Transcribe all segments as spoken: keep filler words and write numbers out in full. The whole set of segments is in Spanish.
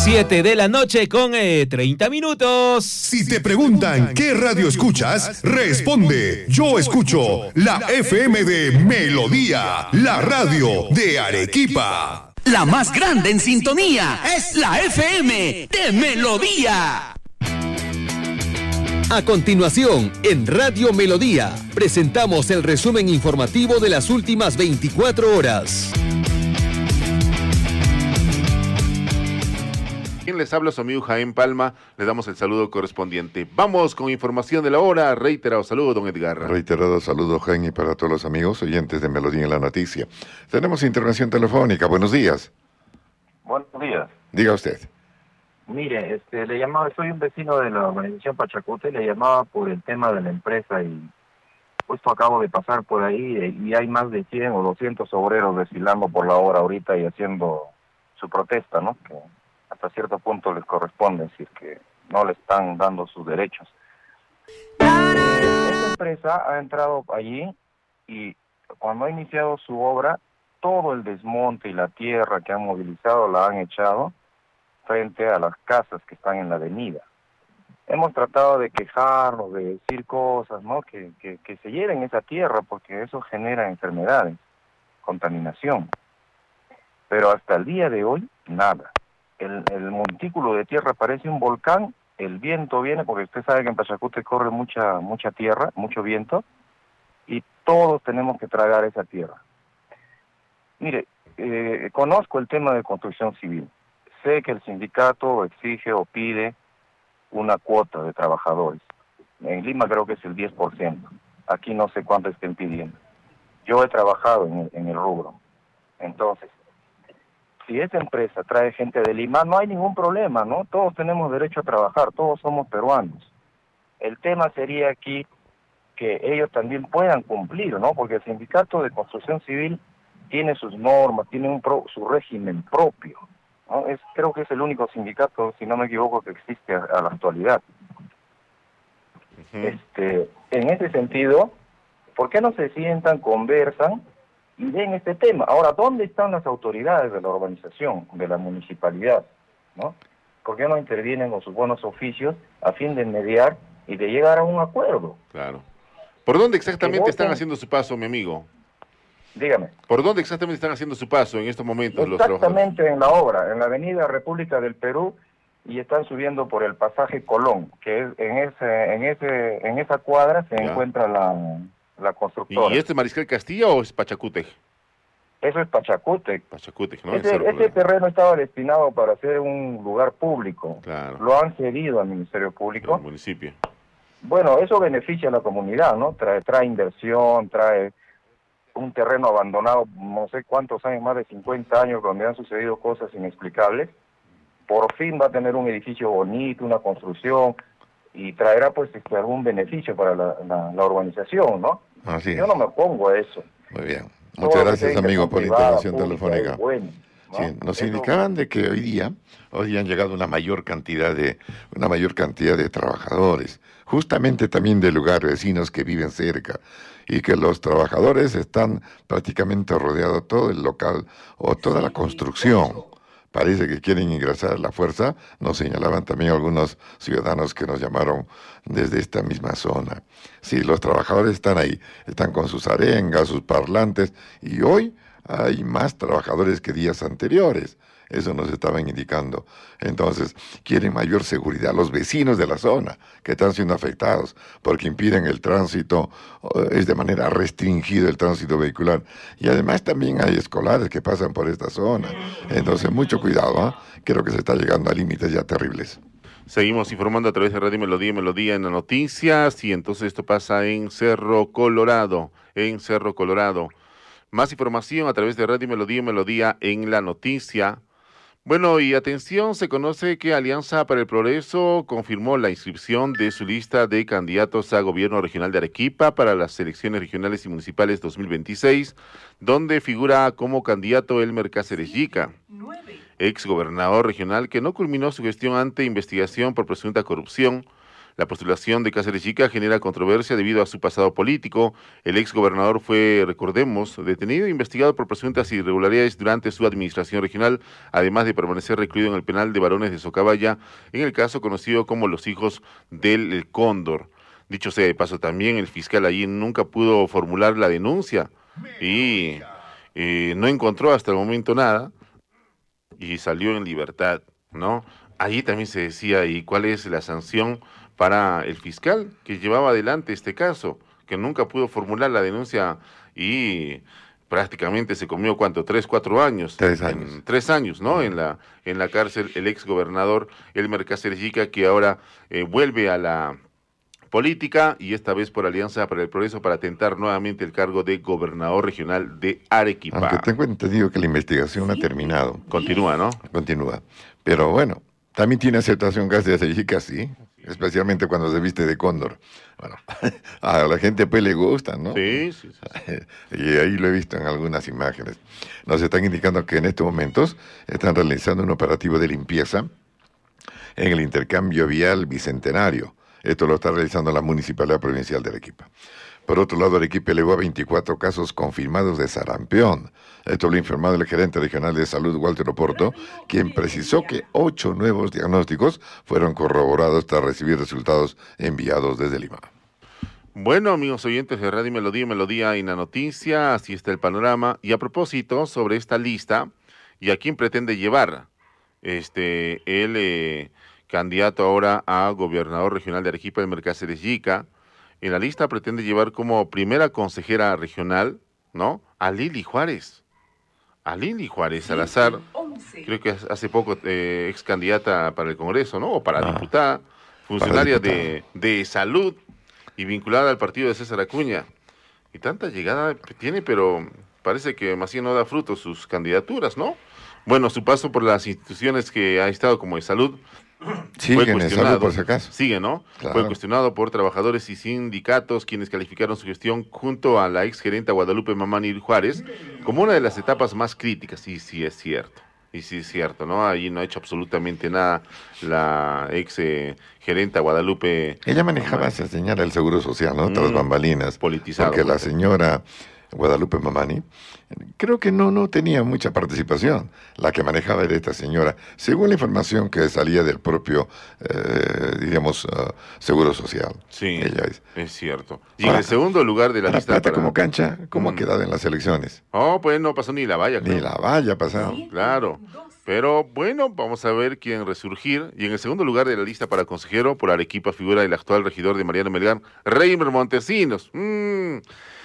siete de la noche con eh, treinta minutos. Si te preguntan qué radio escuchas, responde: yo escucho la F M de Melodía, la radio de Arequipa. La más grande en sintonía es la F M de Melodía. A continuación, en Radio Melodía, presentamos el resumen informativo de las últimas veinticuatro horas. Quien les habla, su amigo Jaén Palma, le damos el saludo correspondiente. Vamos con información de la hora. Reiterado saludo, don Edgar. Reiterado saludo, Jaén, y para todos los amigos oyentes de Melodía en la Noticia. Tenemos intervención telefónica. Buenos días. Buenos días. Diga usted. Mire, este, le llamaba, soy un vecino de la organización Pachacute, le llamaba por el tema de la empresa y justo acabo de pasar por ahí y hay más de cien o doscientos obreros desfilando por la obra ahorita y haciendo su protesta, ¿no? Que hasta cierto punto les corresponde, decir que no le están dando sus derechos. Esta empresa ha entrado allí y cuando ha iniciado su obra, todo el desmonte y la tierra que han movilizado la han echado frente a las casas que están en la avenida. Hemos tratado de quejarnos, de decir cosas, ¿no? Que, que, que se hieren esa tierra porque eso genera enfermedades, contaminación. Pero hasta el día de hoy, nada. El, el montículo de tierra parece un volcán, el viento viene, porque usted sabe que en Pachacute corre mucha mucha tierra, mucho viento, y todos tenemos que tragar esa tierra. Mire, eh, conozco el tema de construcción civil. Sé que el sindicato exige o pide una cuota de trabajadores. En Lima creo que es el diez por ciento. Aquí no sé cuánto estén pidiendo. Yo he trabajado en el, en el rubro. Entonces, si esa empresa trae gente de Lima, no hay ningún problema, ¿no? Todos tenemos derecho a trabajar, todos somos peruanos. El tema sería aquí que ellos también puedan cumplir, ¿no? Porque el sindicato de construcción civil tiene sus normas, tiene un pro, su régimen propio, ¿no? Es, creo que es el único sindicato, si no me equivoco, que existe a, a la actualidad. Uh-huh. Este, en ese sentido, ¿por qué no se sientan, conversan y ven este tema? Ahora, ¿dónde están las autoridades de la urbanización, de la municipalidad, ¿no? ¿Por qué no intervienen con sus buenos oficios a fin de mediar y de llegar a un acuerdo? Claro. ¿Por dónde exactamente voten... están haciendo su paso, mi amigo? Dígame. ¿Por dónde exactamente están haciendo su paso en estos momentos los trabajadores? Exactamente en la obra, en la avenida República del Perú, y están subiendo por el pasaje Colón, que es en ese, en ese, en esa cuadra se ya. encuentra la, la constructora. ¿Y este es Mariscal Castilla o es Pachacútec? Eso es Pachacútec. Pachacútec, ¿no? Ese, ese terreno estaba destinado para ser un lugar público. Claro. Lo han cedido al Ministerio Público. Al municipio. Bueno, eso beneficia a la comunidad, ¿no? Trae, trae inversión, trae un terreno abandonado, no sé cuántos años, más de cincuenta años, donde han sucedido cosas inexplicables. Por fin va a tener un edificio bonito, una construcción, y traerá pues este, algún beneficio para la, la, la urbanización, ¿no? Así es. Yo no me opongo a eso. Muy bien. Muchas gracias, amigo, por la intervención telefónica. Bueno, ¿no? Sí, nos indicaban de que hoy día, hoy han llegado una mayor cantidad de, una mayor cantidad de trabajadores, justamente también de lugares vecinos que viven cerca, y que los trabajadores están prácticamente rodeados todo el local o toda la construcción. Parece que quieren ingresar a la fuerza, nos señalaban también algunos ciudadanos que nos llamaron desde esta misma zona. Sí, los trabajadores están ahí, están con sus arengas, sus parlantes, y hoy hay más trabajadores que días anteriores. Eso nos estaban indicando. Entonces, quieren mayor seguridad los vecinos de la zona que están siendo afectados porque impiden el tránsito, es de manera restringida el tránsito vehicular. Y además también hay escolares que pasan por esta zona. Entonces, mucho cuidado, ¿eh? Creo que se está llegando a límites ya terribles. Seguimos informando a través de Radio Melodía y Melodía en las noticias. Y entonces esto pasa en Cerro Colorado, en Cerro Colorado. Más información a través de Radio Melodía y Melodía en la noticia. Bueno, y atención, se conoce que Alianza para el Progreso confirmó la inscripción de su lista de candidatos a gobierno regional de Arequipa para las elecciones regionales y municipales dos mil veintiséis, donde figura como candidato Elmer Cáceres Yica, ex gobernador regional que no culminó su gestión ante investigación por presunta corrupción, La postulación de Cáceres Chica genera controversia debido a su pasado político. El ex gobernador fue, recordemos, detenido e investigado por presuntas irregularidades durante su administración regional, además de permanecer recluido en el penal de varones de Socabaya, en el caso conocido como los hijos del Cóndor. Dicho sea de paso también, el fiscal allí nunca pudo formular la denuncia y eh, no encontró hasta el momento nada y salió en libertad, ¿no? Allí también se decía, ¿y cuál es la sanción para el fiscal que llevaba adelante este caso? Que nunca pudo formular la denuncia y prácticamente se comió, ¿cuánto? Tres, cuatro años. Tres años. En, tres años, ¿no? En la, en la cárcel, el ex gobernador Elmer Cáceres Chica, que ahora eh, vuelve a la política y esta vez por Alianza para el Progreso para tentar nuevamente el cargo de gobernador regional de Arequipa. Aunque tengo entendido que la investigación ha terminado. Continúa, ¿no? Continúa. Pero bueno, también tiene aceptación Cáceres Chica, sí. Especialmente cuando se viste de cóndor. Bueno, a la gente pues le gusta, ¿no? Sí, sí, sí. Y ahí lo he visto en algunas imágenes. Nos están indicando que en estos momentos están realizando un operativo de limpieza en el intercambio vial Bicentenario. Esto lo está realizando la Municipalidad Provincial de Arequipa. Por otro lado, Arequipa elevó a veinticuatro casos confirmados de sarampión. Esto lo ha informado el gerente regional de salud, Walter Oporto, quien precisó que ocho nuevos diagnósticos fueron corroborados tras recibir resultados enviados desde Lima. Bueno, amigos oyentes de Radio Melodía, Melodía y la Noticia, así está el panorama. Y a propósito, sobre esta lista, ¿y a quién pretende llevar este el eh, candidato ahora a gobernador regional de Arequipa, Elmer Cáceres Chica? En la lista pretende llevar como primera consejera regional, ¿no?, a Lili Juárez. A Lili Juárez Salazar, creo que hace poco eh, ex candidata para el Congreso, ¿no?, o para ah, diputada, funcionaria para de, de salud y vinculada al partido de César Acuña. Y tanta llegada tiene, pero parece que más bien no da fruto sus candidaturas, ¿no? Bueno, su paso por las instituciones que ha estado como de salud, Sigue en salud por si acaso. Sigue, ¿no? Claro. Fue cuestionado por trabajadores y sindicatos, quienes calificaron su gestión junto a la ex gerenta Guadalupe Mamani Juárez como una de las etapas más críticas. Y sí es cierto, y sí es cierto, ¿no? Ahí no ha hecho absolutamente nada la ex eh, gerenta Guadalupe. Ella manejaba, se señala, el seguro social, ¿no? Tras bambalinas. Politizado. Porque la señora Guadalupe Mamani, creo que no, no tenía mucha participación. La que manejaba era esta señora, según la información que salía del propio, eh, diríamos, uh, Seguro Social. Sí, ella es. es cierto. Y Ahora, en el segundo lugar de la Para lista... plata para- como cancha, ¿cómo Mm. ha quedado en las elecciones? Oh, pues no pasó ni la valla. Ni creo. la valla ha pasado. Claro, pero bueno, vamos a ver quién resurgir. Y en el segundo lugar de la lista para consejero, por Arequipa figura el actual regidor de Mariano Melgar, Reimer Montesinos. Mm,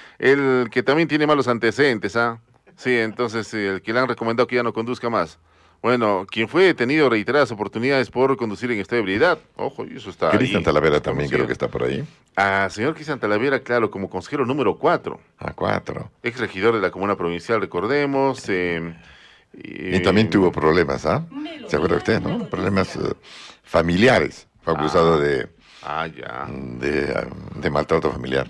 el que también tiene malos antecedentes, ¿ah? Sí, entonces el que le han recomendado que ya no conduzca más. Bueno, quien fue detenido reiteradas oportunidades por conducir en estado de ebriedad. Ojo, y eso está ahí. Cristian Talavera también conocido. creo que está por ahí. Ah, señor Cristian Talavera, claro, como consejero número cuatro. A cuatro. Ex regidor de la comuna provincial, recordemos. Eh, Y también tuvo problemas, ¿ah? ¿Se acuerda usted, no? Problemas eh, familiares. Fue acusado Ah. de, Ah, ya. de, ah, de maltrato familiar.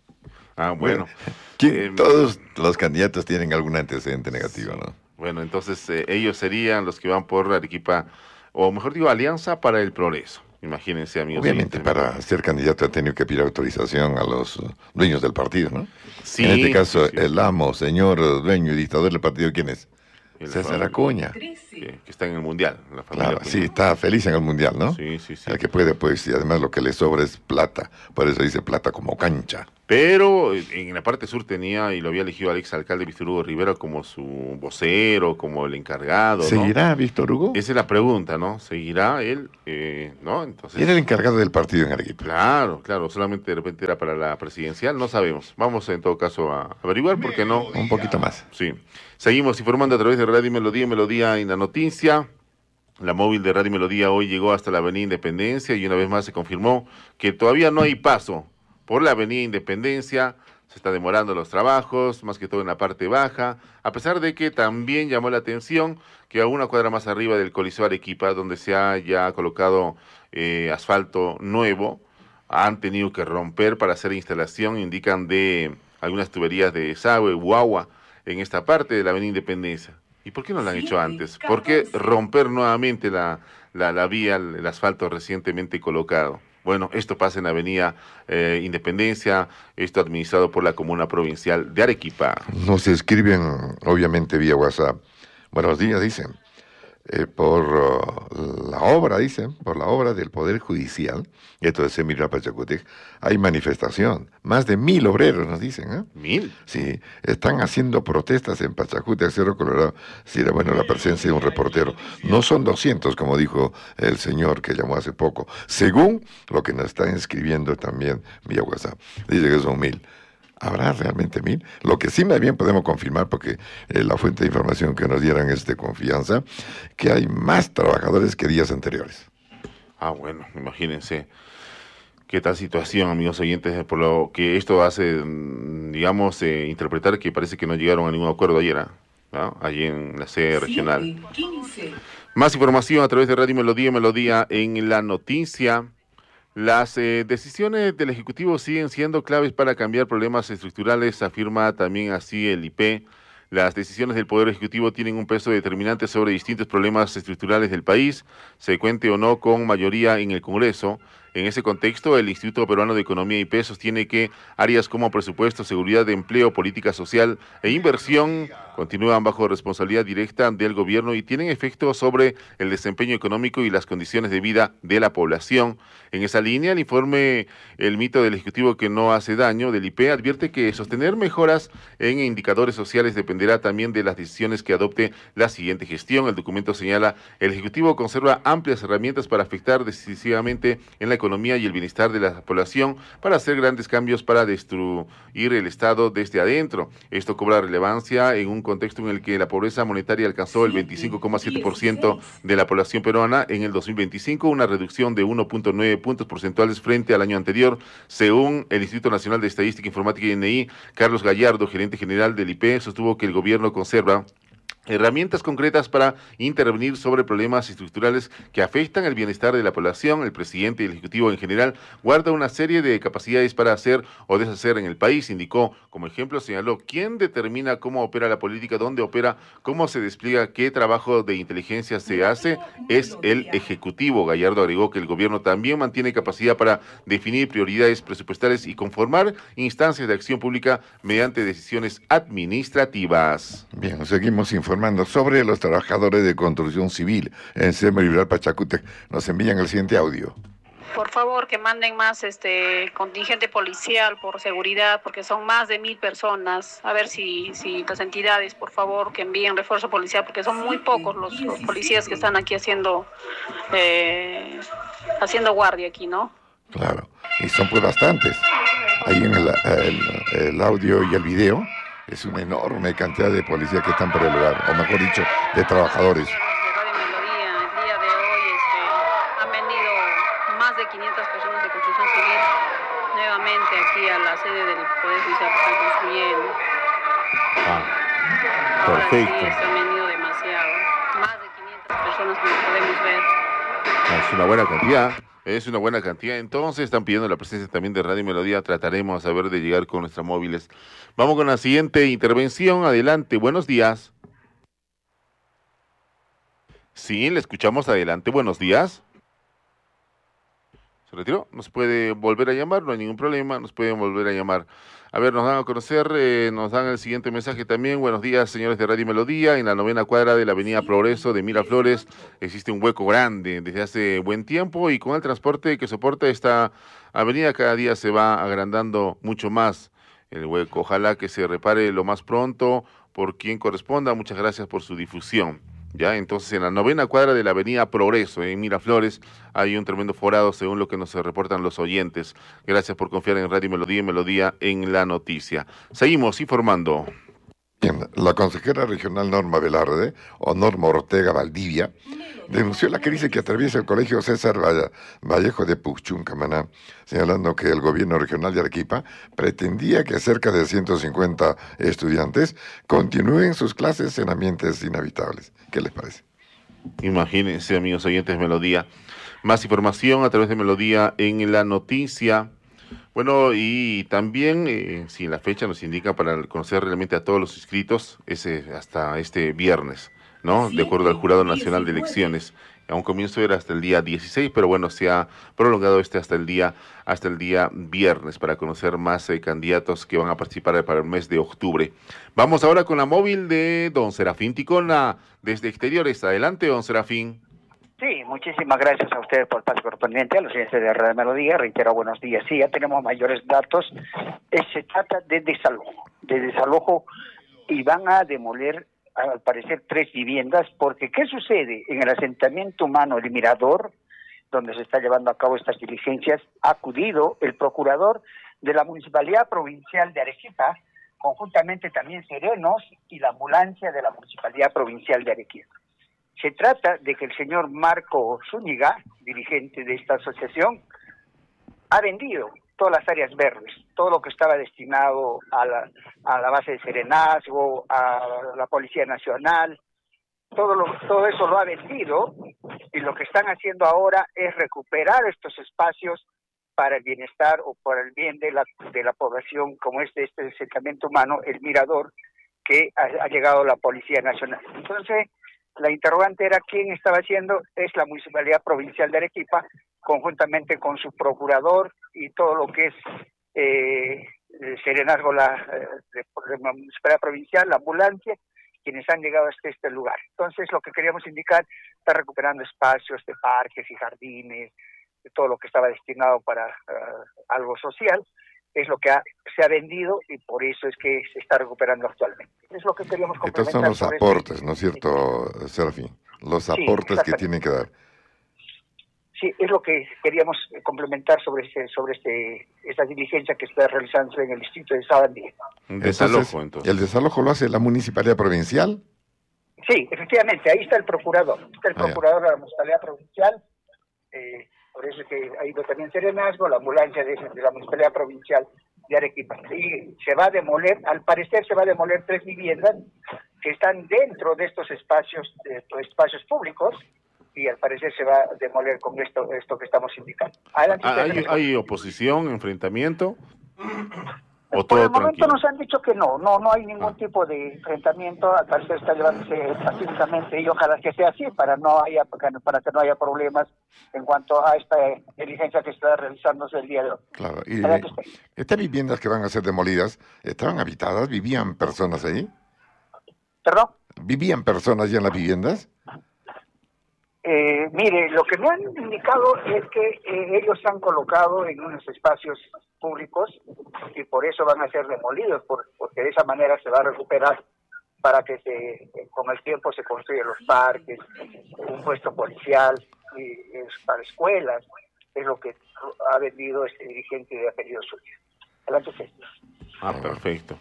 Ah, bueno. ¿Quién- Eh, todos los candidatos tienen algún antecedente negativo, ¿no? Bueno, entonces eh, ellos serían los que van por Arequipa, o mejor digo, Alianza para el Progreso. Imagínense, amigos. Obviamente, oyentes. para ser candidato ha tenido que pedir autorización a los uh, dueños del partido, ¿no? Sí, en este caso, sí, sí. el amo, señor uh, dueño y dictador del partido, ¿quién es? El César familia- Acuña. Que, que está en el Mundial, la familia Claro, Acuña. sí, está feliz en el Mundial, ¿no? Sí, sí, sí. El que puede, pues, y además lo que le sobra es plata. Por eso dice plata como cancha. Pero eh, en la parte sur tenía, y lo había elegido al ex alcalde Víctor Hugo Rivera como su vocero, como el encargado, ¿no? ¿Seguirá Víctor Hugo? Esa es la pregunta, ¿no? ¿Seguirá él? Eh, ¿no? Entonces... Era el encargado del partido en Arequipa. Claro, claro, solamente de repente era para la presidencial, no sabemos. Vamos en todo caso a averiguar, porque no. Un poquito más. Sí. Seguimos informando a través de Radio Melodía, Melodía y la Noticia. La móvil de Radio Melodía hoy llegó hasta la Avenida Independencia y una vez más se confirmó que todavía no hay paso por la Avenida Independencia. Se está demorando los trabajos, más que todo en la parte baja, a pesar de que también llamó la atención que a una cuadra más arriba del Coliseo Arequipa, donde se ha ya colocado eh, asfalto nuevo, han tenido que romper para hacer instalación, indican, de algunas tuberías de desagüe u agua en esta parte de la Avenida Independencia. ¿Y por qué no lo han hecho antes? ¿Por qué romper nuevamente la, la, la vía, el, el asfalto recientemente colocado? Bueno, esto pasa en la avenida eh, Independencia, esto administrado por la Comuna Provincial de Arequipa. Nos escriben, obviamente, vía WhatsApp. Buenos días, dicen. Eh, por uh, la obra, dicen, por la obra del Poder Judicial, esto es Emilio Pachacútec, hay manifestación. Más de mil obreros, nos dicen, ¿eh? ¿Mil? Sí, están haciendo protestas en Pachacútec, Cerro Colorado. Sí, era bueno la presencia de un reportero. No son doscientos, como dijo el señor que llamó hace poco, según lo que nos están escribiendo también vía WhatsApp. Dice que son mil. ¿Habrá realmente mil? Lo que sí más bien podemos confirmar, porque eh, la fuente de información que nos dieran es de confianza, que hay más trabajadores que días anteriores. Ah, bueno, imagínense qué tal situación, amigos oyentes, por lo que esto hace, digamos, eh, interpretar que parece que no llegaron a ningún acuerdo ayer, ¿no? Allí en la sede regional. Más información a través de Radio Melodía, Melodía en la noticia. Las eh, decisiones del Ejecutivo siguen siendo claves para cambiar problemas estructurales, afirma también así el I P. Las decisiones del Poder Ejecutivo tienen un peso determinante sobre distintos problemas estructurales del país, se cuente o no con mayoría en el Congreso. En ese contexto, el Instituto Peruano de Economía I P E sostiene que áreas como presupuesto, seguridad de empleo, política social e inversión continúan bajo responsabilidad directa del gobierno y tienen efectos sobre el desempeño económico y las condiciones de vida de la población. En esa línea, el informe El mito del Ejecutivo que no hace daño del I P E advierte que sostener mejoras en indicadores sociales dependerá también de las decisiones que adopte la siguiente gestión. El documento señala, el Ejecutivo conserva amplias herramientas para afectar decisivamente en la economía y el bienestar de la población para hacer grandes cambios para destruir el Estado desde adentro. Esto cobra relevancia en un contexto en el que la pobreza monetaria alcanzó el veinticinco coma siete por ciento de la población peruana en el dos mil veinticinco, una reducción de uno punto nueve puntos porcentuales frente al año anterior, según el Instituto Nacional de Estadística, Informática y N I. Carlos Gallardo, gerente general del I P E, sostuvo que el gobierno conserva herramientas concretas para intervenir sobre problemas estructurales que afectan el bienestar de la población. El presidente y el Ejecutivo en general guarda una serie de capacidades para hacer o deshacer en el país, indicó. Como ejemplo señaló, ¿quién determina cómo opera la política, dónde opera, cómo se despliega, qué trabajo de inteligencia se hace? Es el Ejecutivo. Gallardo agregó que el gobierno también mantiene capacidad para definir prioridades presupuestales y conformar instancias de acción pública mediante decisiones administrativas. Bien, seguimos informando. Informando sobre los trabajadores de construcción civil en Semo Liberal Pachacútec. Nos envían el siguiente audio. Por favor, que manden más este contingente policial por seguridad, porque son más de mil personas. A ver si, si las entidades, por favor, que envíen refuerzo policial, porque son muy pocos los, los policías que están aquí haciendo eh, haciendo guardia aquí, ¿no? Claro, y son pues bastantes. Ahí en el, el, el audio y el video es una enorme cantidad de policías que están por el lugar, o mejor dicho, de trabajadores. De Radio Melodía, el día de hoy este, han venido más de quinientas personas de construcción civil nuevamente aquí a la sede del Poder Judicial que están construyendo. Ah, Ahora perfecto. sí, este, han venido demasiado. Más de quinientas personas como podemos ver. Es una buena cantidad. Es una buena cantidad, entonces están pidiendo la presencia también de Radio Melodía, trataremos a ver de llegar con nuestras móviles. Vamos con la siguiente intervención, adelante, buenos días. Sí, le escuchamos, adelante, buenos días. ¿Se retiró? Nos puede volver a llamar, no hay ningún problema, nos pueden volver a llamar. A ver, nos dan a conocer, eh, nos dan el siguiente mensaje también. Buenos días, señores de Radio Melodía. En la novena cuadra de la avenida Progreso de Miraflores existe un hueco grande desde hace buen tiempo y con el transporte que soporta esta avenida cada día se va agrandando mucho más el hueco. Ojalá que se repare lo más pronto por quien corresponda. Muchas gracias por su difusión. Ya, entonces en la novena cuadra de la avenida Progreso, en Miraflores, hay un tremendo forado según lo que nos reportan los oyentes. Gracias por confiar en Radio Melodía y Melodía en la noticia. Seguimos informando. Bien, la consejera regional Norma Velarde, o Norma Ortega Valdivia, denunció la crisis que atraviesa el colegio César Vallejo de Puchún-Camaná, señalando que el gobierno regional de Arequipa pretendía que cerca de ciento cincuenta estudiantes continúen sus clases en ambientes inhabitables. ¿Qué les parece? Imagínense, amigos oyentes, Melodía. Más información a través de Melodía en la noticia. Bueno, y también, eh, si la fecha nos indica para conocer realmente a todos los inscritos, es eh, hasta este viernes, ¿no? De acuerdo al Jurado Nacional de Elecciones. A un comienzo era hasta el día dieciséis, pero bueno, se ha prolongado este hasta el día hasta el día viernes para conocer más eh, candidatos que van a participar para el mes de octubre. Vamos ahora con la móvil de don Serafín Ticona desde Exteriores. Adelante, don Serafín. Sí, muchísimas gracias a ustedes por el paso correspondiente, a los oyentes de Radio Melodía. Reitero, buenos días. Sí, ya tenemos mayores datos. Eh, se trata de desalojo, de desalojo y van a demoler, al parecer, tres viviendas, porque ¿qué sucede? En el asentamiento humano El Mirador, donde se está llevando a cabo estas diligencias, ha acudido el procurador de la Municipalidad Provincial de Arequipa, conjuntamente también Serenos y la ambulancia de la Municipalidad Provincial de Arequipa. Se trata de que el señor Marco Zúñiga, dirigente de esta asociación, ha vendido todas las áreas verdes, todo lo que estaba destinado a la, a la base de Serenazgo, a la Policía Nacional, todo, lo, todo eso lo ha vendido, y lo que están haciendo ahora es recuperar estos espacios para el bienestar o para el bien de la, de la población, como este, este asentamiento humano, El Mirador, que ha, ha llegado la Policía Nacional. Entonces, la interrogante era quién estaba haciendo, es la Municipalidad Provincial de Arequipa, conjuntamente con su procurador y todo lo que es eh, Serenazgo, la, eh, la Municipalidad Provincial, la ambulancia, quienes han llegado hasta este lugar. Entonces, lo que queríamos indicar, está recuperando espacios de parques y jardines, de todo lo que estaba destinado para uh, algo social, es lo que ha, se ha vendido y por eso es que se está recuperando actualmente. Es lo que queríamos complementar. Estos son los aportes, este... ¿no es cierto, Serafín? Los aportes sí, que tienen que dar. Sí, es lo que queríamos complementar sobre este, sobre este, esta diligencia que está realizándose en el distrito de Sabandía. Un desalojo, entonces. ¿El desalojo lo hace la Municipalidad Provincial? Sí, efectivamente, ahí está el procurador. Está el ah, procurador de la Municipalidad Provincial, eh, por eso es que ha ido también Serenazgo, la ambulancia de, de la Municipalidad Provincial de Arequipa. Y se va a demoler, al parecer se va a demoler tres viviendas que están dentro de estos espacios, de estos espacios públicos, y al parecer se va a demoler con esto esto que estamos indicando. Adelante, ¿Hay, ¿Hay oposición, enfrentamiento? ¿O Por todo el momento tranquilo? nos han dicho que no, no no hay ningún ah. tipo de enfrentamiento, al parecer está llevándose pacíficamente y ojalá que sea así para no haya para que no haya problemas en cuanto a esta diligencia que está realizándose el día de hoy. Claro, y estas viviendas que van a ser demolidas, ¿estaban habitadas? ¿Vivían personas ahí? ¿Perdón? ¿Vivían personas ya en las viviendas? Eh, mire, lo que me han indicado es que eh, ellos se han colocado en unos espacios públicos y por eso van a ser demolidos, por, porque de esa manera se va a recuperar para que se, con el tiempo se construyan los parques, un puesto policial, y, es para escuelas, es lo que ha vendido este dirigente de apellido Zúñiga. Adelante. Ah, perfecto.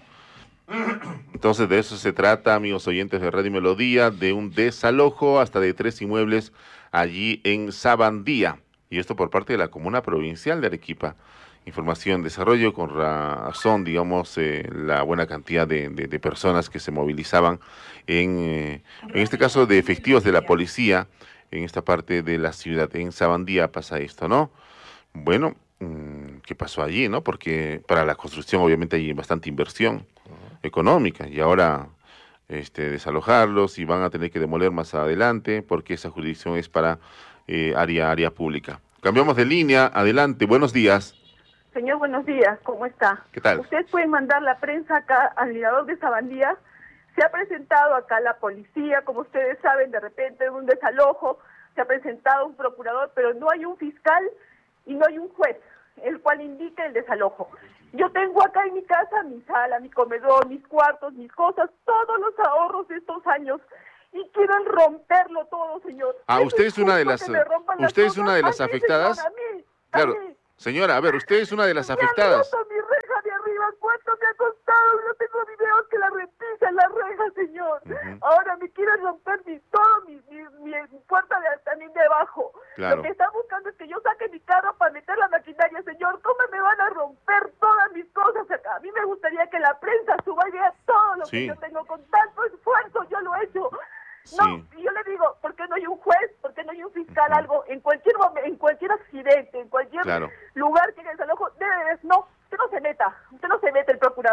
Entonces de eso se trata, amigos oyentes de Radio Melodía, de un desalojo hasta de tres inmuebles allí en Sabandía, y esto por parte de la Comuna Provincial de Arequipa. Información, desarrollo, con razón, digamos, eh, la buena cantidad de, de, de personas que se movilizaban, en, eh, en este caso de efectivos de la policía, en esta parte de la ciudad. En Sabandía pasa esto, ¿no? Bueno, ¿qué pasó allí, no? Porque para la construcción obviamente hay bastante inversión económica y ahora este, desalojarlos y van a tener que demoler más adelante porque esa jurisdicción es para eh, área, área pública. Cambiamos de línea, adelante, buenos días. Señor, buenos días, ¿cómo está? ¿Qué tal? Usted puede mandar la prensa acá al Mirador de Sabandía. Se ha presentado acá la policía, como ustedes saben, de repente en un desalojo, se ha presentado un procurador, pero no hay un fiscal y no hay un juez, el cual indique el desalojo. Yo tengo acá en mi casa mi sala, mi comedor, mis cuartos, mis cosas, todos los ahorros de estos años, y quieren romperlo todo, señor. Ah, usted es una de las, usted es una de las afectadas. Señor, a mí, a claro, mí. Señora, a ver, usted es una de las afectadas. Me han roto mi reja de arriba, ¿cuánto me ha costado? Yo tengo videos que la repisan la reja, señor. Uh-huh. Ahora me quieren romper mi, todo, mi, mi, mi, mi puerta de, también de abajo. Claro. Lo que están buscando es que yo saque mi carro para meter la maquinaria, señor. ¿Cómo me van a romper todas mis cosas acá? A mí me gustaría que la prensa suba y vea todo lo sí. que yo tengo con tanto esfuerzo, yo lo he hecho. No, sí. y yo le digo, ¿por qué no hay un juez? ¿Por qué no hay un fiscal? Uh-huh. Algo, en cualquier momento, en cualquier accidente, en cualquier claro. lugar que haya desalojo, debe, no, usted no se meta, usted no se mete el procurador.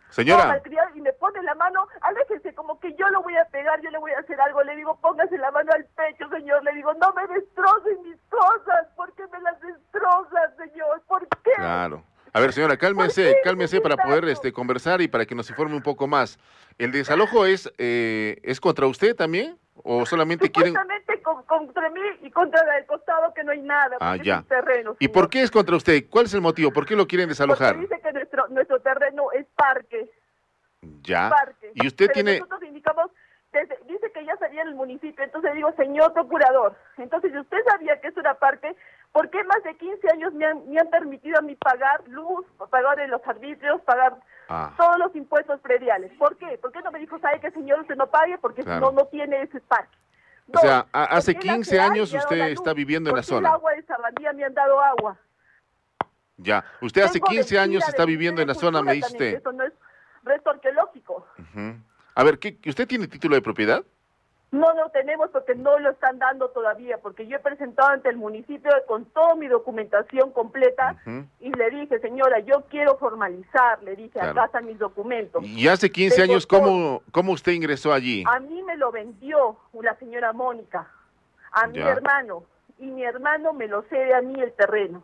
Señora. Malcriado, y me pone la mano, aléjese, como que yo lo voy a pegar, yo le voy a hacer algo. Le digo, póngase la mano al pecho, señor. Le digo, no me destrocen mis cosas. ¿Por qué me las destrozan, señor? ¿Por qué? Claro. A ver, señora, cálmese, cálmese para poder este, conversar y para que nos informe un poco más. ¿El desalojo es eh, es contra usted también? ¿O solamente quieren...? Supuestamente con, contra mí y contra el costado, que no hay nada. Ah, ya. Es terreno, ¿Y por qué es contra usted? ¿Cuál es el motivo? ¿Por qué lo quieren desalojar? Porque dice que nuestro, nuestro terreno es parque. Ya. Parque. ¿Y usted Pero tiene...? nosotros indicamos, desde, dice que ya sabía en el municipio, entonces digo, señor procurador, entonces si usted sabía que eso era parque, ¿por qué más de quince años me han, me han permitido a mí pagar luz, pagar en los arbitrios, pagar Ah. todos los impuestos prediales? ¿Por qué? ¿Por qué no me dijo, sabe que señor usted no pague? Porque Claro. no, no tiene ese parque. O sea, a- ¿por hace qué la quince C E A años me ha dado usted la luz? está viviendo en la ¿Por qué el zona. agua de Sabandía me han dado agua? Ya. Usted hace Tengo quince años vestida está de viviendo en la zona, me dice también, usted. que eso no es resto arqueológico. Ujú. A ver, ¿qué, ¿usted tiene título de propiedad? No lo tenemos porque no lo están dando todavía, porque yo he presentado ante el municipio con toda mi documentación completa Ujú. y le dije, señora, yo quiero formalizar, le dije, Claro. acá están mis documentos. Y hace quince Tengo años, todo. ¿cómo, ¿cómo usted ingresó allí? A mí me lo vendió la señora Mónica, a mi Ya. hermano, y mi hermano me lo cede a mí el terreno.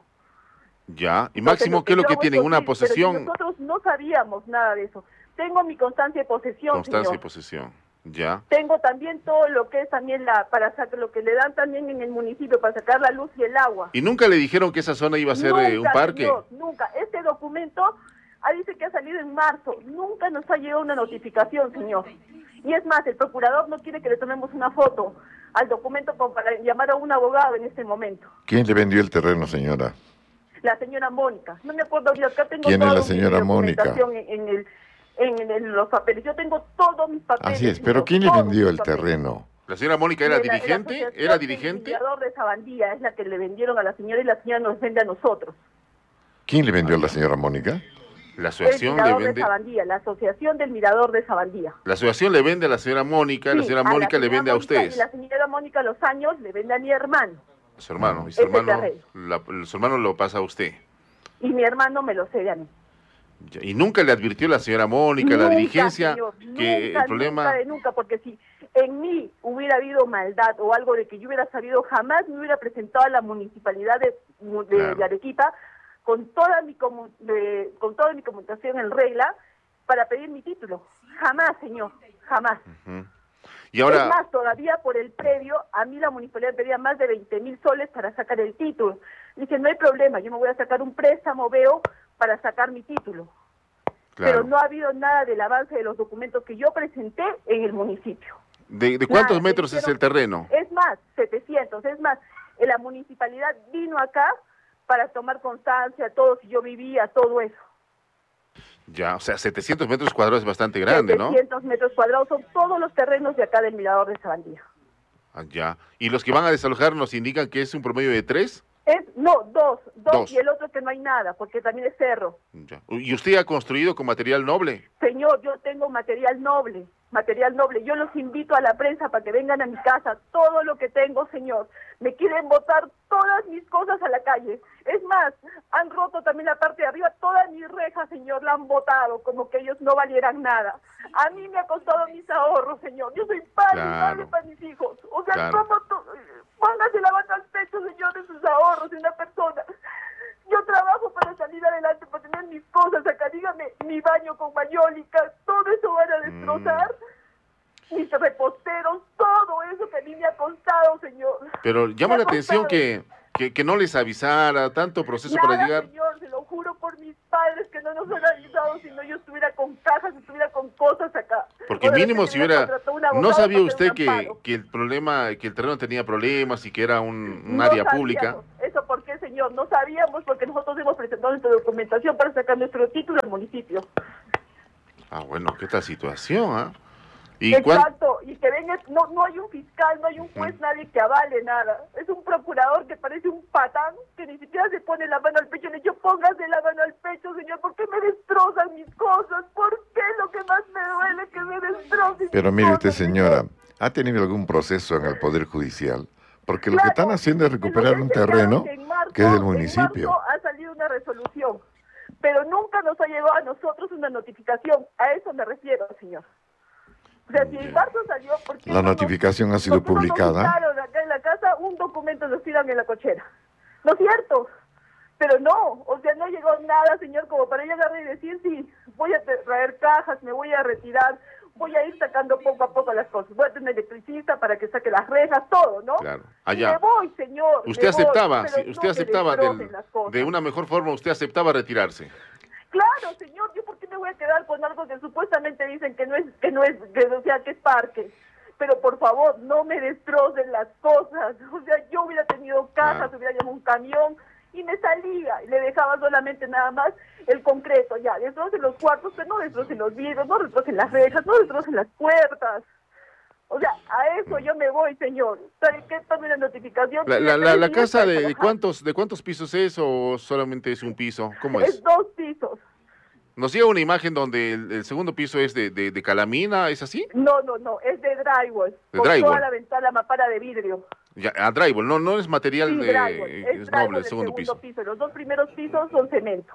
Ya. ¿Y Entonces, máximo qué es lo yo que hago tienen? ¿Una posible, pero si posesión? nosotros no sabíamos nada de eso. Tengo mi constancia de posesión, Constancia y señor. posesión. Ya. Tengo también todo lo que es también la para sacar lo que le dan también en el municipio para sacar la luz y el agua. ¿Y nunca le dijeron que esa zona iba a ser eh, un Nunca, parque? señor, nunca. Este documento ah, dice que ha salido en marzo. Nunca nos ha llegado una notificación, señor. Y es más, el procurador no quiere que le tomemos una foto al documento como para llamar a un abogado en este momento. ¿Quién le vendió el terreno, señora? La señora Mónica. No me acuerdo, yo acá tengo ¿Quién es toda la mi señora Mónica? documentación En, en, el, en, en los papeles. Yo tengo todos mis papeles. Así es, pero señor, ¿quién le todos vendió mis el papeles. terreno? ¿La señora Mónica era De la- de la dirigente? asociación ¿Era del dirigente? Mirador de Sabandía es la que le vendieron a la señora y la señora nos vende a nosotros. ¿Quién le vendió a la señora Mónica? La El asociación le Mirador de vende... Sabandía, la asociación del Mirador de Sabandía. La asociación le vende a la señora Mónica, y la Sí, señora a Mónica le señora vende a Mónica, ustedes. Y la señora Mónica a los años le vende a mi hermano. A su hermano. Y su Ese hermano, terreno. la- su hermano lo pasa a usted. Y mi hermano me lo cede a mí. Ya. Y nunca le advirtió la señora Mónica, la Nunca, dirigencia, señor, que nunca, el problema... Nunca de nunca, porque si en mí hubiera habido maldad o algo de que yo hubiera sabido, jamás me hubiera presentado a la municipalidad de, de, Claro. de Arequipa con toda mi comu- de- con toda mi comunicación en regla para pedir mi título. Jamás, señor, jamás. Ujú. Y ahora... Es más, todavía por el predio, a mí la municipalidad me pedía más de veinte mil soles para sacar el título. Dije, no hay problema, yo me voy a sacar un préstamo, veo, para sacar mi título. Claro. Pero no ha habido nada del avance de los documentos que yo presenté en el municipio. ¿De, de cuántos Nada, metros me es dijeron- el terreno? Es más, setecientos, es más, eh, la municipalidad vino acá para tomar constancia, todo, si yo vivía, todo eso. Ya, o sea, setecientos metros cuadrados es bastante grande, ¿no? setecientos metros cuadrados son todos los terrenos de acá del Mirador de Sabandía. Ah, ya. ¿Y los que van a desalojar nos indican que es un promedio de tres? Es, no, dos, dos, Dos. y el otro que no hay nada, porque también es cerro. Ya. ¿Y usted ha construido con material noble? Señor, yo tengo material noble, material noble. Yo los invito a la prensa para que vengan a mi casa. Todo lo que tengo, señor. Me quieren botar todas mis cosas a la calle. Es más, han roto también la parte de arriba. Todas mis rejas, señor, la han botado, como que ellos no valieran nada. A mí me ha costado mis ahorros, señor. Yo soy padre, Claro. madre para mis hijos. O sea, Claro. ¿cómo tú? Póngase la mano al pecho, señor, de sus ahorros de una persona. Yo trabajo para salir adelante, para tener mis cosas acá. Dígame, mi baño con mayólica, todo eso van a destrozar. Mm. Mis reposteros, todo eso que a mí me ha costado, señor. Pero llama Me la ha atención costado. que, que, que no les avisara, tanto proceso Nada, para llegar. señor, se lo juro por mis padres que no nos han avisado, si no yo estuviera con cajas, estuviera con cosas acá. Porque Ahora mínimo que si me hubiera... contrató un ¿No abogado sabía para usted hacer un que, amparo. que el problema, que el terreno tenía problemas y que era un, un No área sabíamos. pública? ¿Eso por qué, señor? No sabíamos porque nosotros hemos presentado nuestra documentación para sacar nuestro título al municipio. Ah, bueno, ¿qué tal situación, ah? ¿Y cuán- Exacto, y que venga, no, no hay un fiscal, no hay un juez, nadie que avale nada. Es un procurador que parece un patán, que ni siquiera se pone la mano al pecho. Le digo, póngase la mano al pecho, señor, ¿por qué me destrozan mis cosas? ¿Por qué lo que más me duele es que me destrocen Pero mis mire usted, cosas, señora, señor? ¿ha tenido algún proceso en el Poder Judicial? Porque lo que Claro, están haciendo es recuperar lo un que enseñaron terreno que en marzo- que es del en municipio. marzo ha salido una resolución, pero nunca nos ha llegado a nosotros una notificación. A eso me refiero, señor. O sea, si en marzo salió, ¿por qué La no notificación nos, ha sido ¿por qué no nos publicada. quitaron acá en la casa un documento, nos tiran en la cochera? ¿No es cierto? Pero no, o sea, no llegó nada, señor, como para yo agarrar y decir, sí, voy a traer cajas, me voy a retirar, voy a ir sacando poco a poco las cosas. Voy a tener electricista para que saque las rejas, todo, ¿no? Claro. Y Allá. me voy, señor. Usted me aceptaba, voy, sí, pero usted no me aceptaba destrocen del- las cosas. de una mejor forma, usted aceptaba retirarse. Claro, señor, yo por qué me voy a quedar con algo que supuestamente dicen que no es, que no es, que, o sea, que es parque. Pero por favor, no me destrocen las cosas. O sea, yo hubiera tenido cajas, Ah. hubiera llamado un camión y me salía y le dejaba solamente nada más el concreto. Ya, destrocen los cuartos, pero no destrocen los vidrios, no destrocen las rejas, no destrocen las puertas. O sea, a eso yo me voy, señor. ¿Sabe qué? Tome la notificación. La, que la, ya la, la tres días casa para de, de trabajar. cuántos de cuántos pisos es o solamente es un piso, ¿cómo Es es? dos pisos. Nos llega una imagen donde el, el segundo piso es de, de, de calamina, ¿es así? No, no, no, es de drywall. De con drywall. toda la ventana mampara de vidrio. Ya, a drywall, no, no es material Sí, de drywall. eh, Es es drywall noble el del segundo piso. Los dos primeros pisos son cemento.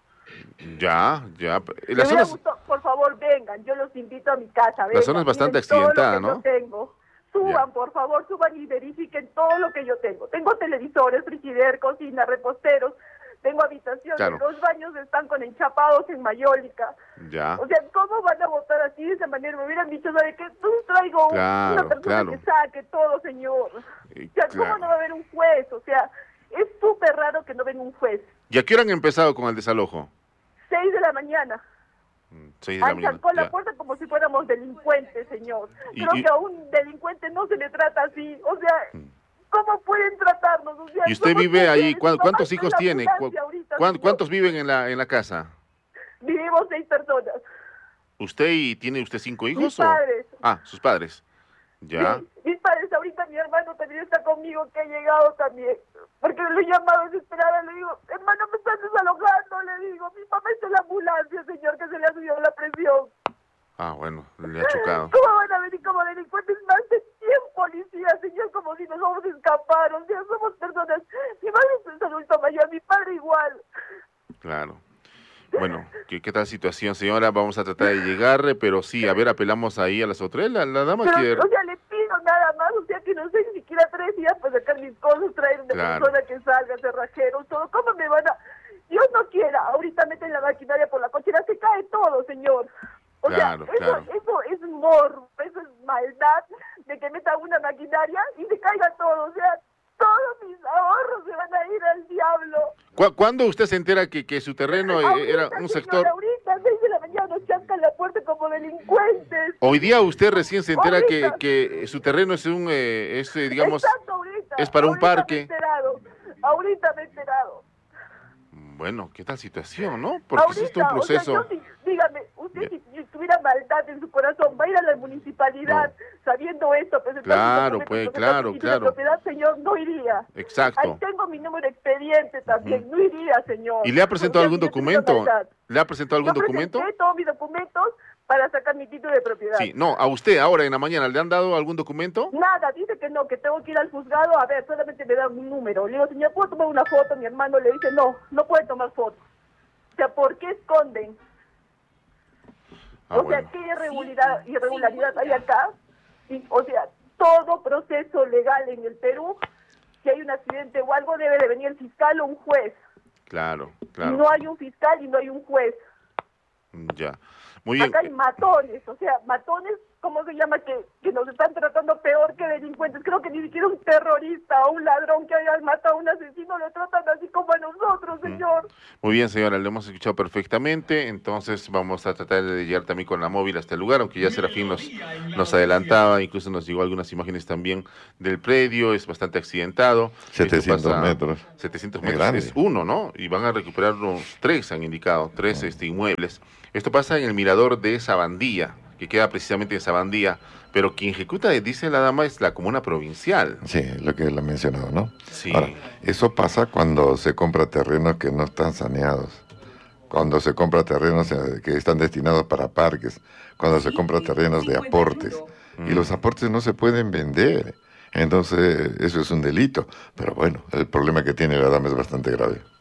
Ya, ya. Me La zona hubiera es, gustado, por favor, vengan, yo los invito a mi casa. La zona vengan, es bastante miren todo lo accidentada, que ¿no? yo tengo. Suban, por favor, suban y verifiquen todo lo que yo tengo. Tengo televisores, frigider, cocina, reposteros, tengo habitaciones, Claro. los baños están con enchapados en mayólica. ya. O sea, ¿cómo van a votar así de esa manera? Me hubieran dicho, ¿sabe qué? Tú traigo un- Claro, una persona claro. que saque todo, señor. Eh, O sea, ¿cómo claro. no va a haber un juez? O sea, es súper raro que no venga un juez. ¿Y a qué hora han empezado con el desalojo? Seis de la mañana. Seis de la Han mañana. sacado la ya. puerta como si fuéramos delincuentes, señor. Y- Creo y- que a un delincuente no se le trata así. O sea, ¿cómo pueden tratarnos? O sea, ¿Y usted somos vive ahí? mujeres, ¿Cuán- mamá ¿Cuántos está en hijos la tiene? ambulancia ¿Cu- ahorita, cuán- señor. ¿Cuántos viven en la, en la casa? Vivimos seis personas. ¿Usted y tiene usted cinco hijos? Mis o? padres. Ah, sus padres. Ya. Sí, mis padres, ahorita mi hermano también está conmigo, que ha llegado también. Porque lo he llamado desesperada, le digo, hermano, me están desalojando, le digo, mi mamá está en la ambulancia, señor, que se le ha subido la presión. Ah, bueno, le ha chocado. ¿Cómo van a venir como delincuentes más de cien policías, señor, como si nos vamos a escapar? O sea, somos personas, mi madre es adulto mayor, mi padre igual. Claro. Bueno, ¿qué, qué tal situación, señora? Vamos a tratar de llegar, pero sí, a ver, apelamos ahí a las autoridades. La, la dama Pero, quiere... o sea, le pido nada más, o sea, que no sé ni siquiera tres días para sacar mis cosas, traer una Claro. persona que salga, cerrajeros, todo. ¿Cómo me van a...? Dios no quiera, ahorita meten la maquinaria por la cochera, se cae todo, señor. O Claro, sea, eso, claro. eso es morbo, eso es maldad de que metan una maquinaria y se caiga todo. O sea, todos mis ahorros se van a ir al diablo. ¿Cu- ¿Cuándo usted se entera que, que su terreno eh, Ahorita, era un señor, sector... ahorita, seis de la mañana, nos chascan la puerta como delincuentes. Hoy día usted recién se entera que, Ahorita. que su terreno es un, eh, es, eh, digamos, Exacto, ahorita, es para un ahorita Me he parque. enterado, ahorita me he enterado. Bueno, ¿qué tal situación, no? Porque es esto un Ahorita, o sea, proceso... yo sí- dígame, usted si, si tuviera maldad en su corazón, va a ir a la municipalidad sabiendo esto, presentar sus Claro, documentos, pues, presentar claro, su título claro. de propiedad, señor, no iría. Exacto. Ahí tengo mi número de expediente también, no iría, señor. ¿Y le ha presentado O sea, algún si yo tuviera documento? maldad. ¿Le ha presentado algún Yo documento? presenté todos mis documentos para sacar mi título de propiedad. Sí, no, a usted ahora en la mañana, ¿le han dado algún documento? Nada, dice que no, que tengo que ir al juzgado, a ver, solamente me dan un número. Le digo, señor, ¿puedo tomar una foto? Mi hermano le dice, no, no puede tomar foto. O sea, ¿por qué esconden? Ah, o bueno. sea, ¿qué irregularidad, irregularidad hay acá? Sí, o sea, todo proceso legal en el Perú, si hay un accidente o algo, debe de venir el fiscal o un juez. Claro, Y claro. no hay un fiscal y no hay un juez. Ya. Muy bien. Acá hay matones, o sea, matones, ¿cómo se llama? Que, que nos están tratando peor que delincuentes. Creo que ni siquiera un terrorista o un ladrón que haya matado a un asesino lo tratan así como a nosotros, señor. Muy bien, señora, le hemos escuchado perfectamente. Entonces vamos a tratar de llegar también con la móvil hasta el lugar, aunque ya Serafín nos, nos adelantaba, incluso nos llegó algunas imágenes también del predio, es bastante accidentado. Esto setecientos pasa- metros. setecientos Es metros, grande. es uno, ¿no? Y van a recuperar unos tres, han indicado, tres este, inmuebles. Esto pasa en el mirador de Sabandía, que queda precisamente en Sabandía, pero quien ejecuta, dice la dama, es la comuna provincial. Sí, lo que él ha mencionado, ¿no? Sí. Ahora, eso pasa cuando se compra terrenos que no están saneados, cuando se compra terrenos eh, que están destinados para parques, cuando se compra terrenos de aportes, y los aportes no se pueden vender. Entonces, eso es un delito. Pero bueno, el problema que tiene la dama es bastante grave.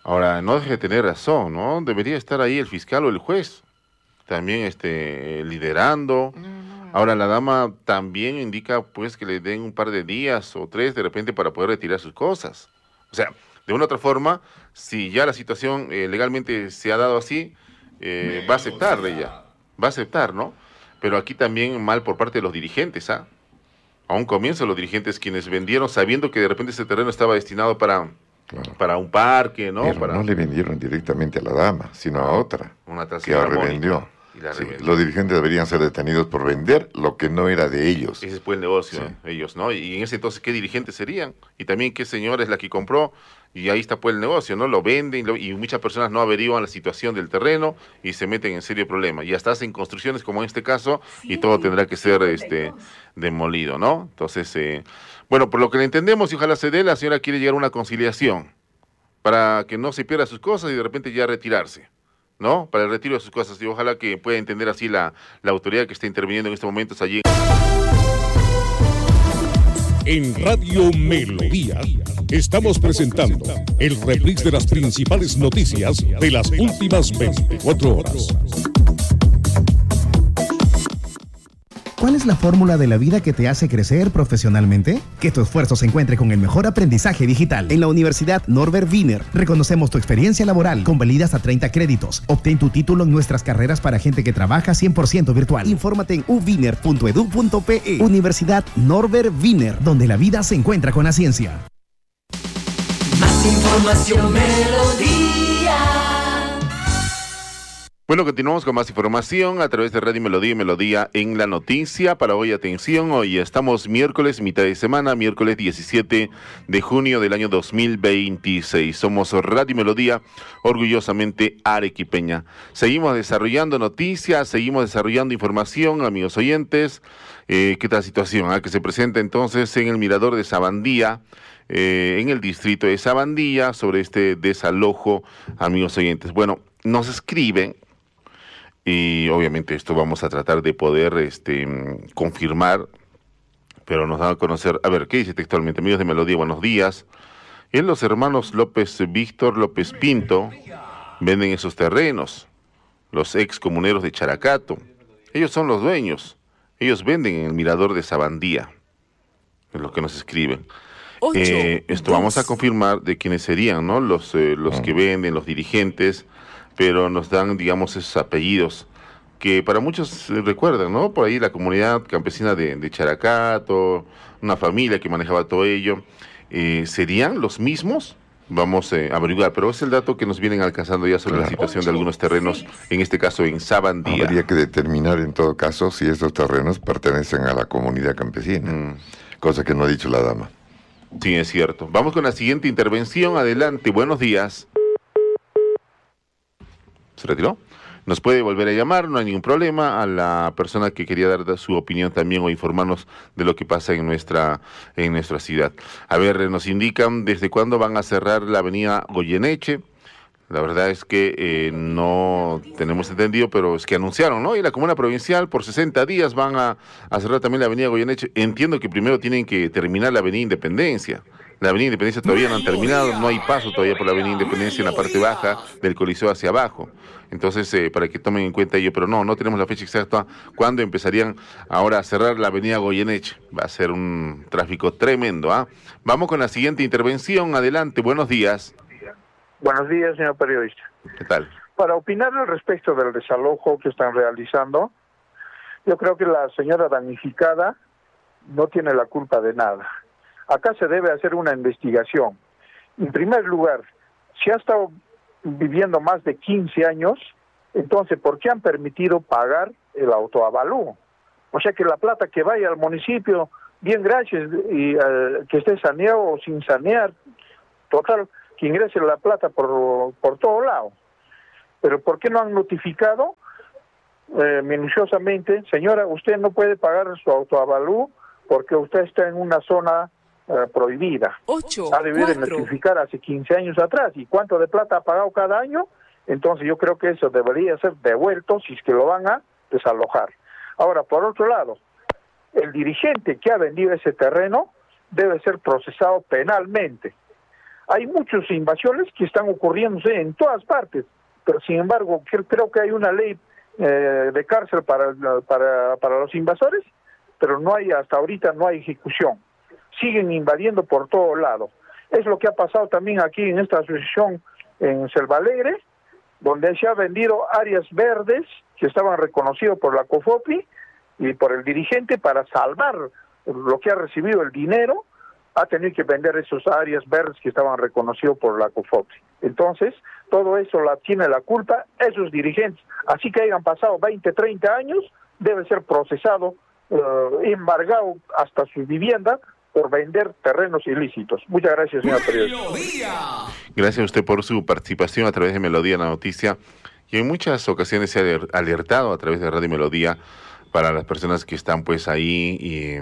Ahora, no deje de tener razón, ¿no? Debería estar ahí el fiscal o el juez, también este, liderando. Ahora, la dama también indica, pues, que le den un par de días o tres, de repente, para poder retirar sus cosas. O sea, de una u otra forma, si ya la situación eh, legalmente se ha dado así, eh, va a aceptar ella, va a aceptar, ¿no? Pero aquí también mal por parte de los dirigentes, ¿ah? A un comienzo los dirigentes quienes vendieron sabiendo que de repente ese terreno estaba destinado para, claro. para un parque, ¿no? Pero para... no le vendieron directamente a la dama, sino a otra, una que la revendió. La sí, los dirigentes deberían ser detenidos por vender lo que no era de ellos. Ese fue el negocio, sí. ellos, ¿no? Y en ese entonces, ¿qué dirigentes serían? Y también, ¿qué señora es la que compró? Y ahí está pues el negocio, ¿no? Lo venden lo, y muchas personas no averiguan la situación del terreno y se meten en serio problema. Y hasta hacen construcciones como en este caso sí, y todo tendrá que ser este demolido, ¿no? Entonces, eh, bueno, por lo que le entendemos y ojalá se dé, la señora quiere llegar a una conciliación para que no se pierda sus cosas y de repente ya retirarse, ¿no? Para el retiro de sus cosas y ojalá que pueda entender así la, la autoridad que está interviniendo en estos momentos allí. En Radio Melodía estamos presentando el reprise de las principales noticias de las últimas veinticuatro horas. ¿Cuál es la fórmula de la vida que te hace crecer profesionalmente? Que tu esfuerzo se encuentre con el mejor aprendizaje digital. En la Universidad Norbert Wiener reconocemos tu experiencia laboral con validas a treinta créditos. Obtén tu título en nuestras carreras para gente que trabaja cien por ciento virtual. Infórmate en u wiener punto edu punto pe. Universidad Norbert Wiener, donde la vida se encuentra con la ciencia. Más información, Melodía. Bueno, continuamos con más información a través de Radio Melodía y Melodía en la noticia. Para hoy, atención, hoy estamos miércoles, mitad de semana, miércoles diecisiete de junio del año dos mil veintiséis. Somos Radio Melodía, orgullosamente arequipeña. Seguimos desarrollando noticias, seguimos desarrollando información, amigos oyentes. Eh, ¿Qué tal situación? Ah, que se presenta entonces en el Mirador de Sabandía, eh, en el distrito de Sabandía, sobre este desalojo, amigos oyentes. Bueno, nos escriben. Y obviamente esto vamos a tratar de poder este, confirmar, pero nos dan a conocer, a ver, ¿qué dice textualmente? Amigos de Melodía, buenos días. En los hermanos López Víctor López Pinto venden esos terrenos, los ex comuneros de Characato. Ellos son los dueños, ellos venden en el Mirador de Sabandía, es lo que nos escriben. Ocho, eh, esto dos. Vamos a confirmar de quiénes serían, ¿no? Los, eh, los que venden, los dirigentes, pero nos dan, digamos, esos apellidos que para muchos eh, recuerdan, ¿no? Por ahí la comunidad campesina de, de Characato, una familia que manejaba todo ello. Eh, ¿Serían los mismos? Vamos eh, a averiguar, pero es el dato que nos vienen alcanzando ya sobre claro. la situación de algunos terrenos, en este caso en Sabandía. Habría que determinar en todo caso si estos terrenos pertenecen a la comunidad campesina, mm. cosa que no ha dicho la dama. Sí, es cierto. Vamos con la siguiente intervención. Adelante, buenos días. ¿Se retiró? Nos puede volver a llamar, no hay ningún problema, a la persona que quería dar su opinión también o informarnos de lo que pasa en nuestra en nuestra ciudad. A ver, nos indican desde cuándo van a cerrar la avenida Goyeneche. La verdad es que eh, no tenemos entendido, pero es que anunciaron, ¿no? Y la Comuna Provincial por sesenta días van a, a cerrar también la avenida Goyeneche. Entiendo que primero tienen que terminar la avenida Independencia. La avenida Independencia todavía no han terminado, no hay paso todavía por la avenida Independencia en la parte baja del Coliseo hacia abajo. Entonces, eh, para que tomen en cuenta ello, pero no, no tenemos la fecha exacta cuándo empezarían ahora a cerrar la avenida Goyeneche. Va a ser un tráfico tremendo, ¿ah? ¿eh? Vamos con la siguiente intervención. Adelante, buenos días. Buenos días, señor periodista. ¿Qué tal? Para opinar al respecto del desalojo que están realizando, yo creo que la señora damnificada no tiene la culpa de nada. Acá se debe hacer una investigación. En primer lugar, si ha estado viviendo más de quince años, entonces, ¿por qué han permitido pagar el autoavalúo? O sea, que la plata que vaya al municipio, bien gracias, y uh, que esté saneado o sin sanear, total, que ingrese la plata por, por todo lado. Pero ¿por qué no han notificado eh, minuciosamente, señora, usted no puede pagar su autoavalúo porque usted está en una zona Uh, prohibida? Ocho, ha debido de notificar hace quince años atrás. ¿Y cuánto de plata ha pagado cada año? Entonces yo creo que eso debería ser devuelto si es que lo van a desalojar. Ahora, por otro lado, el dirigente que ha vendido ese terreno debe ser procesado penalmente. Hay muchas invasiones que están ocurriéndose en todas partes, pero sin embargo creo que hay una ley eh, de cárcel para, para, para los invasores, pero no hay, hasta ahorita no hay ejecución. Siguen invadiendo por todo lado. Es lo que ha pasado también aquí en esta asociación en Selva Alegre, donde se ha vendido áreas verdes que estaban reconocidos por la COFOPI y por el dirigente para salvar lo que ha recibido el dinero, ha tenido que vender esas áreas verdes que estaban reconocidos por la COFOPI. Entonces, todo eso la tiene la culpa esos dirigentes. Así que hayan pasado veinte, treinta años, debe ser procesado, eh, embargado hasta su vivienda por vender terrenos ilícitos. Muchas gracias, señor periodista. Gracias a usted por su participación a través de Melodía en la Noticia. Y en muchas ocasiones se ha alertado a través de Radio Melodía para las personas que están pues ahí y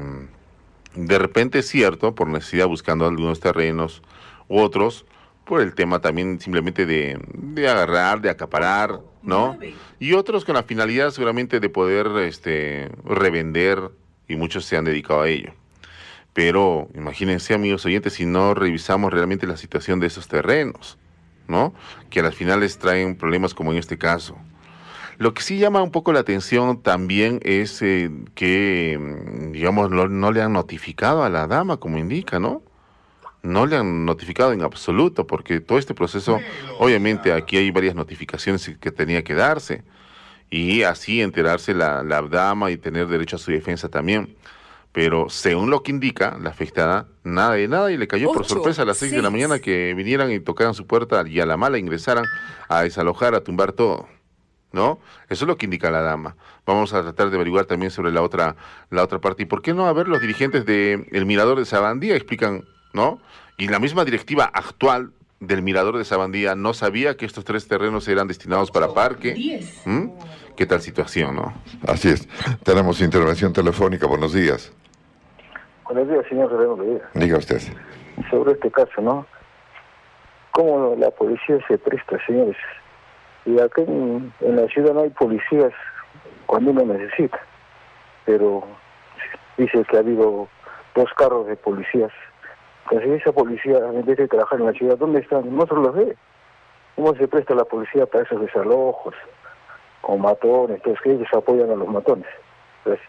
de repente es cierto, por necesidad buscando algunos terrenos u otros, por el tema también simplemente de, de agarrar, de acaparar, ¿no? Y otros con la finalidad seguramente de poder este revender, y muchos se han dedicado a ello. Pero imagínense, amigos oyentes, si no revisamos realmente la situación de esos terrenos, ¿no? Que a las finales traen problemas como en este caso. Lo que sí llama un poco la atención también es eh, que, digamos, no, no le han notificado a la dama, como indica, ¿no? No le han notificado en absoluto, porque todo este proceso, obviamente aquí hay varias notificaciones que tenía que darse, y así enterarse la, la dama y tener derecho a su defensa también. Pero según lo que indica la afectada, nada de nada, y le cayó por sorpresa a las seis de la mañana que vinieran y tocaran su puerta y a la mala ingresaran a desalojar, a tumbar todo, ¿no? Eso es lo que indica la dama. Vamos a tratar de averiguar también sobre la otra la otra parte. ¿Y por qué no? A ver, los dirigentes de el Mirador de Sabandía explican, ¿no? Y la misma directiva actual del Mirador de Sabandía no sabía que estos tres terrenos eran destinados para parque. ¿Mm? ¿Qué tal situación, no? Así es. Tenemos intervención telefónica. Buenos días. Buenos días, señor Reverendo Medina. Diga usted. Sobre este caso, ¿no? ¿Cómo la policía se presta, señores? Y acá en, en la ciudad no hay policías cuando uno necesita, pero dice que ha habido dos carros de policías. Entonces esa policía, en vez de trabajar en la ciudad, ¿dónde están? No se los ve. ¿Cómo se presta la policía para esos desalojos, con matones? Entonces que ellos apoyan a los matones. Gracias.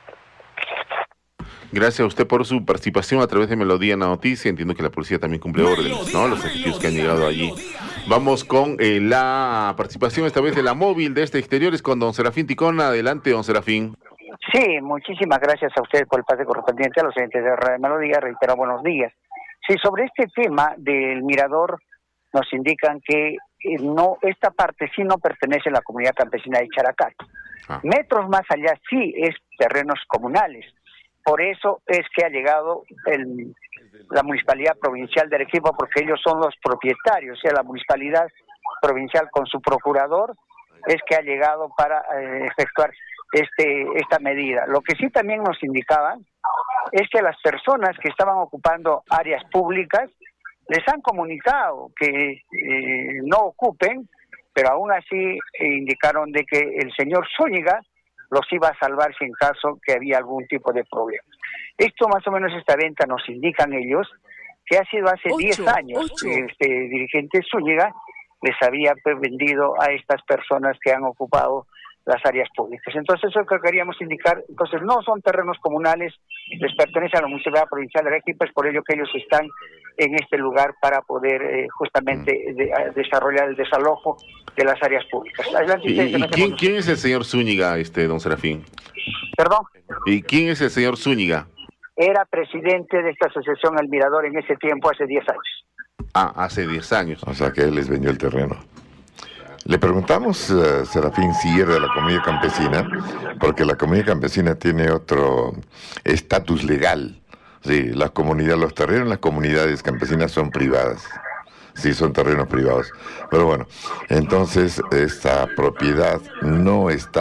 Gracias a usted por su participación a través de Melodía en la Noticia. Entiendo que la policía también cumple órdenes, ¿no? Los efectivos que han llegado allí. Vamos con eh, la participación esta vez de la móvil de este Exteriores con don Serafín Ticona. Adelante, don Serafín. Sí, muchísimas gracias a ustedes por el pase correspondiente a los oyentes de Radio Melodía. Reitero, buenos días. Sí, sobre este tema del mirador nos indican que eh, no esta parte sí no pertenece a la comunidad campesina de Characat. Ah. Metros más allá sí es terrenos comunales. Por eso es que ha llegado el, la Municipalidad Provincial de Arequipa, porque ellos son los propietarios, o sea, la Municipalidad Provincial con su procurador es que ha llegado para eh, efectuar este esta medida. Lo que sí también nos indicaban es que las personas que estaban ocupando áreas públicas les han comunicado que eh, no ocupen, pero aún así eh, indicaron de que el señor Zúñiga los iba a salvar si en caso que había algún tipo de problema. Esto más o menos, esta venta nos indican ellos, que ha sido hace diez años que este dirigente Zúñiga les había vendido a estas personas que han ocupado las áreas públicas. Entonces eso es lo que queríamos indicar. Entonces no son terrenos comunales, les pertenece a la Municipalidad Provincial de Arequipa, es por ello que ellos están en este lugar para poder eh, justamente de, a, desarrollar el desalojo de las áreas públicas. Adelante, ¿Y, y quién, quién es el señor Zúñiga, este don Serafín? ¿Perdón? ¿Y quién es el señor Zúñiga? Era presidente de esta asociación El Mirador en ese tiempo, hace diez años. Ah, hace diez años. O sea que él les vendió el terreno. Le preguntamos, uh, Serafín, si era de la comunidad campesina, porque la comunidad campesina tiene otro estatus legal. Sí, la comunidad, los terrenos, las comunidades campesinas son privadas. Sí, son terrenos privados. Pero bueno, entonces esta propiedad no está